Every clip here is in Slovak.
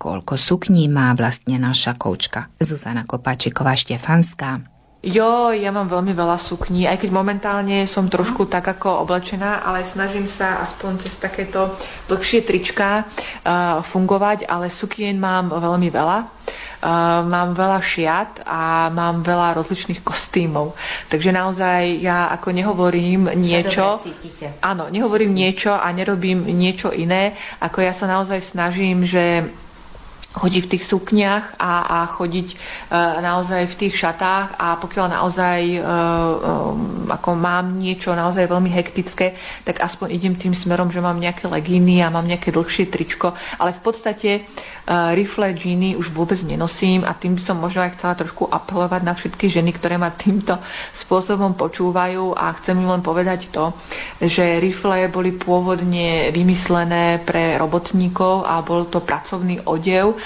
koľko sukní má vlastne naša koučka Zuzana Kopáčiková-Štefanská? Ja mám veľmi veľa sukní, aj keď momentálne som trošku tak ako oblečená, ale snažím sa aspoň cez takéto dlhšie trička fungovať, ale sukien mám veľmi veľa. Mám veľa šiat a mám veľa rozličných kostýmov. Takže naozaj ja ako nehovorím niečo. Áno, nehovorím niečo a nerobím niečo iné. Ako ja sa naozaj snažím, že chodiť v tých sukniach a chodiť naozaj v tých šatách a pokiaľ naozaj ako mám niečo naozaj veľmi hektické, tak aspoň idem tým smerom, že mám nejaké legíny a mám nejaké dlhšie tričko, ale v podstate rifle, džíny už vôbec nenosím a tým by som možno aj chcela trošku apelovať na všetky ženy, ktoré ma týmto spôsobom počúvajú a chcem im len povedať to, že rifle boli pôvodne vymyslené pre robotníkov a bol to pracovný odev.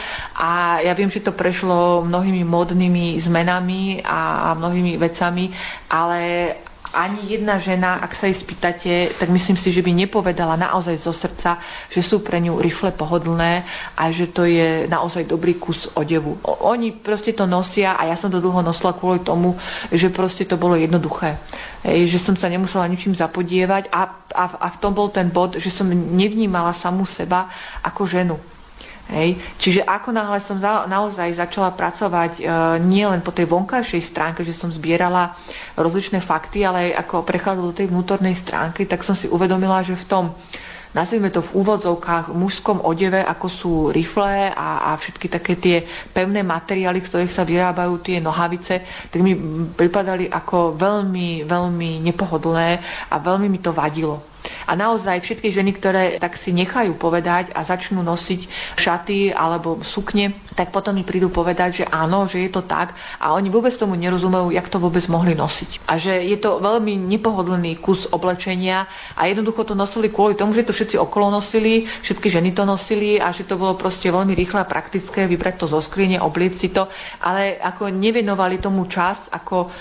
A ja viem, že to prešlo mnohými módnymi zmenami a mnohými vecami, ale ani jedna žena, ak sa jej spýtate, tak myslím si, že by nepovedala naozaj zo srdca, že sú pre ňu rifle pohodlné a že to je naozaj dobrý kus odevu. Oni proste to nosia a ja som to dlho nosila kvôli tomu, že proste to bolo jednoduché. Že som sa nemusela ničím zapodievať a v tom bol ten bod, že som nevnímala samú seba ako ženu. Hej. Čiže ako náhle som naozaj začala pracovať nielen po tej vonkajšej stránke, že som zbierala rozličné fakty, ale aj ako prechádzala do tej vnútornej stránky, tak som si uvedomila, že v tom, nazvime to v úvodzovkách, mužskom odeve, ako sú rifle a všetky také tie pevné materiály, z ktorých sa vyrábajú tie nohavice, tak mi pripadali ako veľmi, veľmi nepohodlné a veľmi mi to vadilo. A naozaj všetky ženy, ktoré tak si nechajú povedať a začnú nosiť šaty alebo sukne, tak potom mi prídu povedať, že áno, že je to tak a oni vôbec tomu nerozumejú, jak to vôbec mohli nosiť. A že je to veľmi nepohodlný kus oblečenia a jednoducho to nosili kvôli tomu, že to všetci okolo nosili, všetky ženy to nosili a že to bolo proste veľmi rýchle a praktické vybrať to zo skrine, obliecť si to, ale ako nevenovali tomu čas,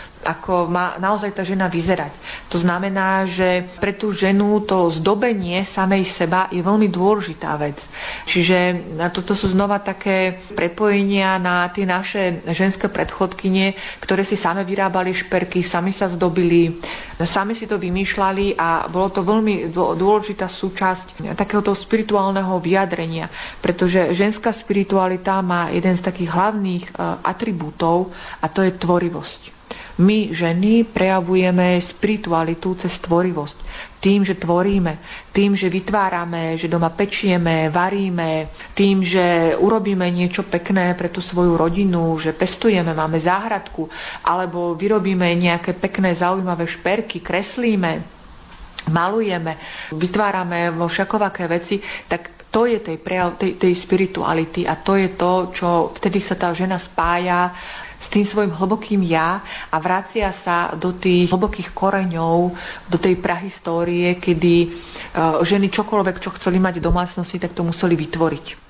ako má naozaj tá žena vyzerať. To znamená, že pre tú ženu to zdobenie samej seba je veľmi dôležitá vec. Čiže toto sú znova také prepojenia na tie naše ženské predchodkyne, ktoré si same vyrábali šperky, sami sa zdobili, sami si to vymýšľali a bolo to veľmi dôležitá súčasť takéhoto spirituálneho vyjadrenia, pretože ženská spiritualita má jeden z takých hlavných atribútov a to je tvorivosť. My, ženy, prejavujeme spiritualitu cez tvorivosť. Tým, že tvoríme, tým, že vytvárame, že doma pečieme, varíme, tým, že urobíme niečo pekné pre tú svoju rodinu, že pestujeme, máme záhradku, alebo vyrobíme nejaké pekné, zaujímavé šperky, kreslíme, malujeme, vytvárame vo všakovaké veci, tak to je tej spirituality a to je to, čo vtedy sa tá žena spája s tým svojim hlbokým ja a vracia sa do tých hlbokých koreňov, do tej prahistórie, kedy ženy čokoľvek, čo chceli mať v domácnosti, tak to museli vytvoriť.